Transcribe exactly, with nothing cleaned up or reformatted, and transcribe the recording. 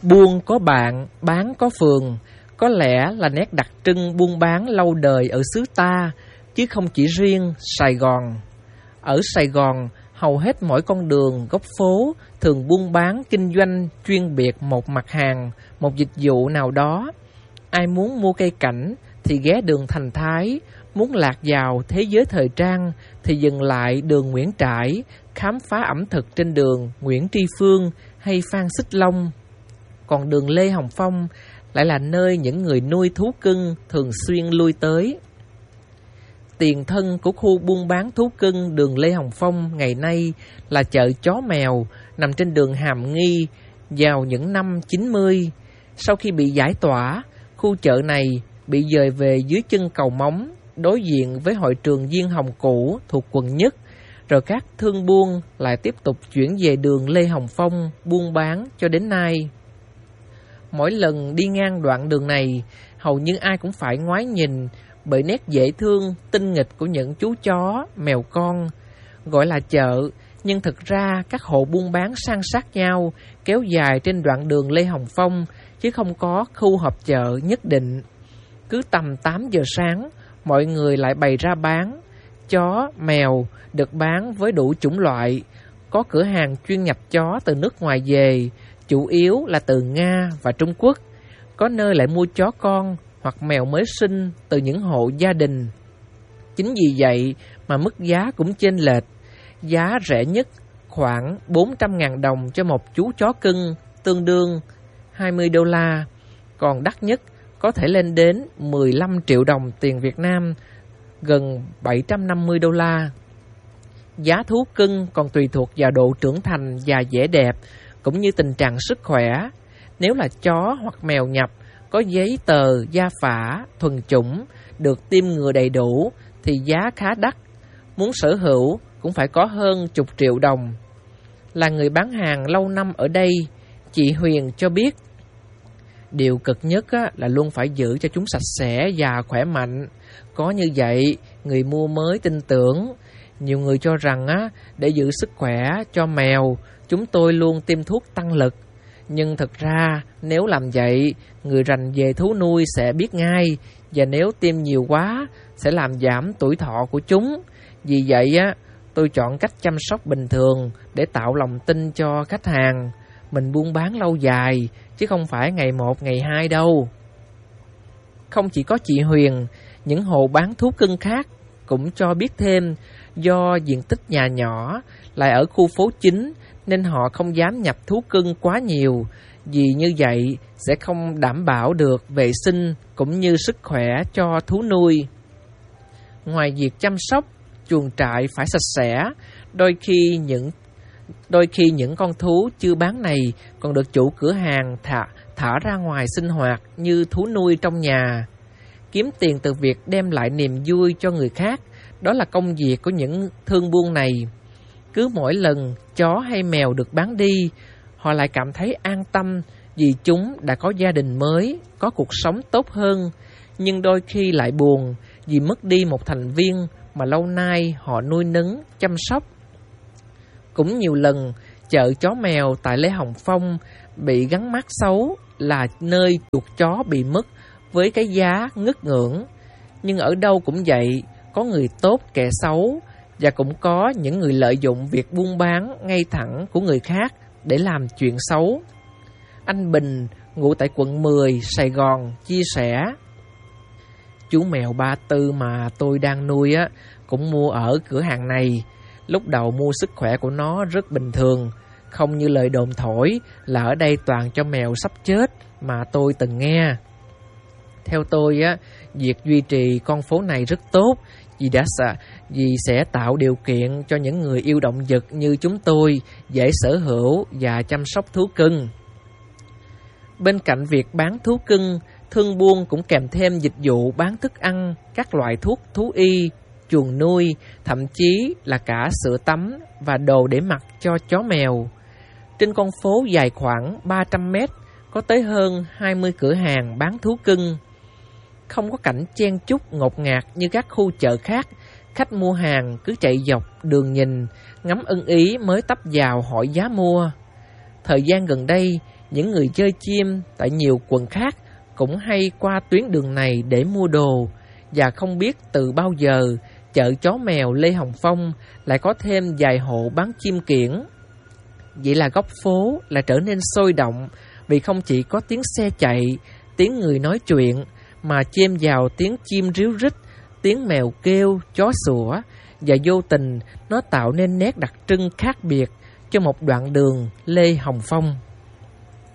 Buôn có bạn, bán có phường, có lẽ là nét đặc trưng buôn bán lâu đời ở xứ ta, chứ không chỉ riêng Sài Gòn. Ở Sài Gòn, hầu hết mỗi con đường, góc phố thường buôn bán kinh doanh chuyên biệt một mặt hàng, một dịch vụ nào đó. Ai muốn mua cây cảnh thì ghé đường Thành Thái, muốn lạc vào thế giới thời trang thì dừng lại đường Nguyễn Trãi, khám phá ẩm thực trên đường Nguyễn Tri Phương hay Phan Xích Long. Còn đường Lê Hồng Phong lại là nơi những người nuôi thú cưng thường xuyên lui tới. Tiền thân của khu buôn bán thú cưng đường Lê Hồng Phong ngày nay là chợ chó mèo nằm trên đường Hàm Nghi vào những năm chín mươi. Sau khi bị giải tỏa, khu chợ này bị dời về dưới chân cầu Móng, đối diện với hội trường Diên Hồng cũ thuộc quận Nhất, rồi các thương buôn lại tiếp tục chuyển về đường Lê Hồng Phong buôn bán cho đến nay. Mỗi lần đi ngang đoạn đường này, hầu như ai cũng phải ngoái nhìn bởi nét dễ thương, tinh nghịch của những chú chó, mèo con. Gọi là chợ, nhưng thực ra các hộ buôn bán san sát nhau, kéo dài trên đoạn đường Lê Hồng Phong, chứ không có khu họp chợ nhất định. Cứ tầm tám giờ sáng, mọi người lại bày ra bán. Chó, mèo được bán với đủ chủng loại. Có cửa hàng chuyên nhập chó từ nước ngoài về, chủ yếu là từ Nga và Trung Quốc. Có nơi lại mua chó con hoặc mèo mới sinh từ những hộ gia đình. Chính vì vậy mà mức giá cũng chênh lệch. Giá rẻ nhất khoảng bốn trăm nghìn đồng cho một chú chó cưng, tương đương hai mươi đô la. Còn đắt nhất có thể lên đến mười lăm triệu đồng tiền Việt Nam, gần bảy trăm năm mươi đô la. Giá thú cưng còn tùy thuộc vào độ trưởng thành và vẻ đẹp, cũng như tình trạng sức khỏe. Nếu là chó hoặc mèo nhập, có giấy tờ, gia phả, thuần chủng, được tiêm ngừa đầy đủ, thì giá khá đắt. Muốn sở hữu cũng phải có hơn chục triệu đồng. Là người bán hàng lâu năm ở đây, chị Huyền cho biết, điều cực nhất á, là luôn phải giữ cho chúng sạch sẽ và khỏe mạnh. Có như vậy, người mua mới tin tưởng. Nhiều người cho rằng á, để giữ sức khỏe cho mèo, chúng tôi luôn tiêm thuốc tăng lực. Nhưng thực ra, nếu làm vậy, người rành về thú nuôi sẽ biết ngay, và nếu tiêm nhiều quá, sẽ làm giảm tuổi thọ của chúng. Vì vậy, á, tôi chọn cách chăm sóc bình thường để tạo lòng tin cho khách hàng. Mình buôn bán lâu dài, chứ không phải ngày một, ngày hai đâu. Không chỉ có chị Huyền, những hộ bán thú cưng khác cũng cho biết thêm, do diện tích nhà nhỏ, lại ở khu phố chính, nên họ không dám nhập thú cưng quá nhiều, vì như vậy sẽ không đảm bảo được vệ sinh cũng như sức khỏe cho thú nuôi. Ngoài việc chăm sóc, chuồng trại phải sạch sẽ, đôi khi những đôi khi những con thú chưa bán này còn được chủ cửa hàng thả, thả ra ngoài sinh hoạt như thú nuôi trong nhà. Kiếm tiền từ việc đem lại niềm vui cho người khác, đó là công việc của những thương buôn này. Cứ mỗi lần chó hay mèo được bán đi, họ lại cảm thấy an tâm vì chúng đã có gia đình mới, có cuộc sống tốt hơn. Nhưng đôi khi lại buồn vì mất đi một thành viên mà lâu nay họ nuôi nấng, chăm sóc. Cũng nhiều lần, chợ chó mèo tại Lê Hồng Phong bị gắn mác xấu là nơi chuột chó bị mất với cái giá ngất ngưỡng. Nhưng ở đâu cũng vậy, có người tốt kẻ xấu, và cũng có những người lợi dụng việc buôn bán ngay thẳng của người khác để làm chuyện xấu. Anh Bình, ngụ tại quận mười, Sài Gòn, chia sẻ: Chú mèo ba tư mà tôi đang nuôi á, cũng mua ở cửa hàng này. Lúc đầu mua sức khỏe của nó rất bình thường, không như lời đồn thổi là ở đây toàn cho mèo sắp chết mà tôi từng nghe. Theo tôi á, việc duy trì con phố này rất tốt, vì đã vì sẽ tạo điều kiện cho những người yêu động vật như chúng tôi dễ sở hữu và chăm sóc thú cưng. Bên cạnh việc bán thú cưng, thương buôn cũng kèm thêm dịch vụ bán thức ăn, các loại thuốc thú y, chuồng nuôi, thậm chí là cả sữa tắm và đồ để mặc cho chó mèo. Trên con phố dài khoảng ba trăm mét, có tới hơn hai mươi cửa hàng bán thú cưng. Không có cảnh chen chúc ngột ngạt như các khu chợ khác, khách mua hàng cứ chạy dọc đường nhìn, ngắm ưng ý mới tấp vào hỏi giá mua. Thời gian gần đây, Những người chơi chim tại nhiều quận khác cũng hay qua tuyến đường này để mua đồ, và không biết từ bao giờ chợ chó mèo Lê Hồng Phong lại có thêm vài hộ bán chim kiểng. Vậy là góc phố là trở nên sôi động, vì không chỉ có tiếng xe chạy, tiếng người nói chuyện, mà chêm vào tiếng chim ríu rít, tiếng mèo kêu, chó sủa, và vô tình nó tạo nên nét đặc trưng khác biệt cho một đoạn đường Lê Hồng Phong.